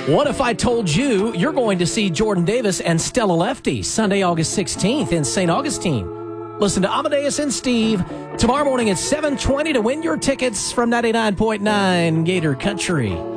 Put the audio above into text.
What if I told you you're going to see Jordan Davis and Stella Lefty Sunday, August 16th in St. Augustine? Listen to Amadeus and Steve tomorrow morning at 7:20 to win your tickets from 99.9 Gator Country.